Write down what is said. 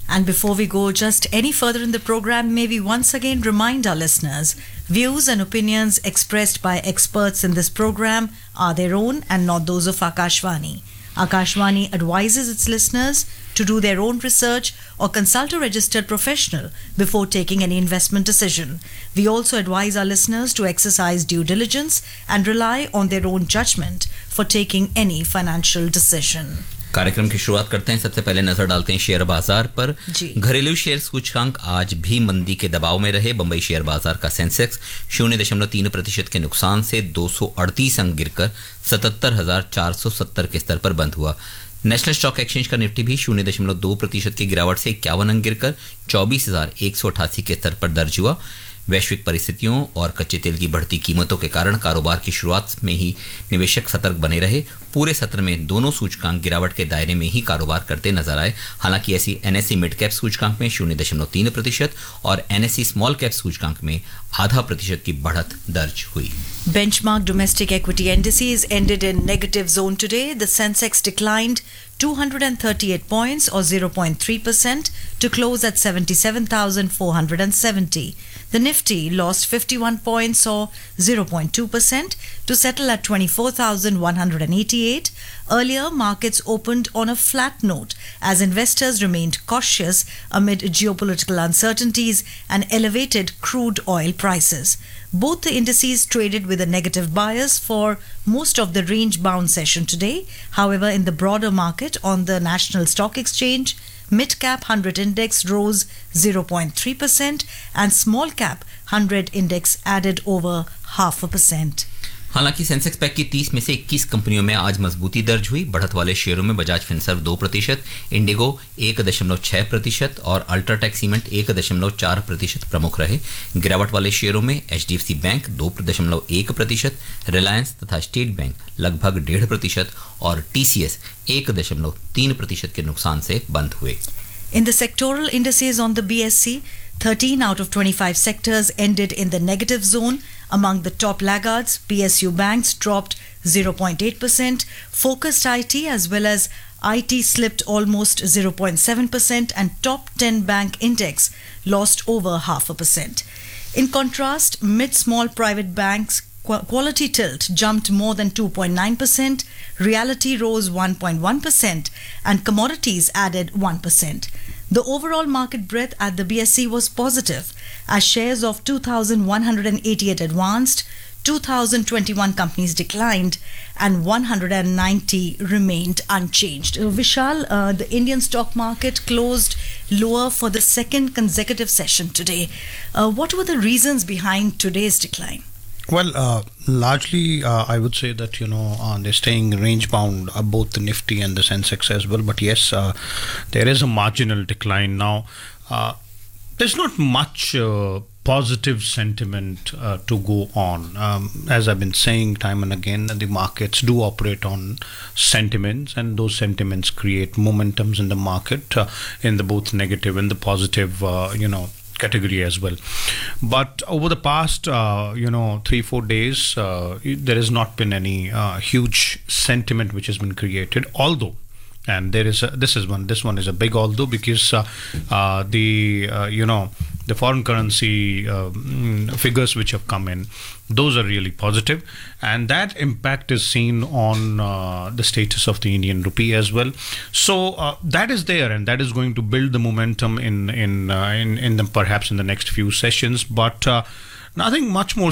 And before we go just any further in the program, may we once again remind our listeners, views and opinions expressed by experts in this program are their own and not those of Akashvani. Akashvani advises its listeners to do their own research or consult a registered professional before taking any investment decision. We also advise our listeners to exercise due diligence and rely on their own judgment for taking any financial decision. कार्यक्रम की शुरुआत करते हैं। सबसे पहले नजर डालते हैं शेयर बाजार पर। घरेलू शेयर सूचकांक आज भी मंदी के दबाव में रहे। बंबई शेयर बाजार का सेंसेक्स 0.3% के नुकसान से 238 अंक गिरकर 77,470 के स्तर पर बंद हुआ। नेशनल स्टॉक एक्सचेंज का निफ्टी भी 0.2% की गिरावट से 51 अंक गिरकर 24,188 के स्तर पर दर्ज हुआ। वैश्विक परिस्थितियों और कच्चे तेल की बढ़ती कीमतों के कारण कारोबार की शुरुआत में ही निवेशक सतर्क बने रहे। पूरे सत्र में दोनों सूचकांक गिरावट के दायरे में ही कारोबार करते नजर आए। हालांकि ऐसी एनएसई मिड कैप सूचकांक में 0.3% और एनएसई स्मॉल कैप सूचकांक में 0.5% की बढ़त दर्ज हुई। Benchmark domestic equity indices ended in negative zone today. The Sensex declined 238 points or 0.3% to close at 77,470. The Nifty lost 51 points or 0.2% to settle at 24,188. Earlier, markets opened on a flat note as investors remained cautious amid geopolitical uncertainties and elevated crude oil prices. Both the indices traded with a negative bias for most of the range-bound session today. However, in the broader market on the National Stock Exchange, Mid-Cap 100 Index rose 0.3% and Small-Cap 100 Index added over 0.5%. हालांकि Sensex pack की 30 में से 21 कंपनियों में आज मजबूती दर्ज हुई। बढ़त वाले शेयरों में बजाज फिनसर्व 2%, इंडिगो 1.6% और अल्ट्राटेक सीमेंट 1.4% प्रमुख रहे। गिरावट वाले शेयरों में एचडीएफसी बैंक 2.1%, रिलायंस तथा स्टेट बैंक लगभग 1.5% और टीसीएस 1.3% के नुकसान से बंद हुए। In the sectoral indices on the BSE, 13 out of 25 sectors ended in the negative zone. Among the top laggards, PSU banks dropped 0.8%, focused IT as well as IT slipped almost 0.7% and top 10 bank index lost over 0.5%. In contrast, mid-small private banks Quality Tilt jumped more than 2.9%, Reality rose 1.1% and commodities added 1%. The overall market breadth at the BSE was positive as shares of 2,188 advanced, 2,021 companies declined and 190 remained unchanged. Vishal, the Indian stock market closed lower for the second consecutive session today. What were the reasons behind today's decline? Well, largely, I would say that, they're staying range-bound, both the Nifty and the Sensex as well. But yes, there is a marginal decline now. There's not much positive sentiment to go on. As I've been saying time and again, the markets do operate on sentiments, and those sentiments create momentums in the market, in the both negative and the positive, category as well. But over the past 3-4 days, there has not been any huge sentiment which has been created, although, and this one is a big although, because the foreign currency figures which have come in, those are really positive, and that impact is seen on the status of the Indian rupee as well. So that is there, and that is going to build the momentum in perhaps in the next few sessions. But nothing much more